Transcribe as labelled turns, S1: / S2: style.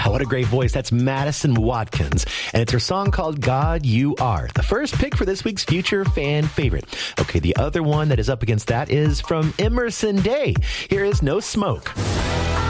S1: Wow, what a great voice. That's Madison Watkins. And it's her song called God You Are. The first pick for this week's Future Fan Favorite. Okay, the other one that is up against that is from Emerson Day. Here is No Smoke.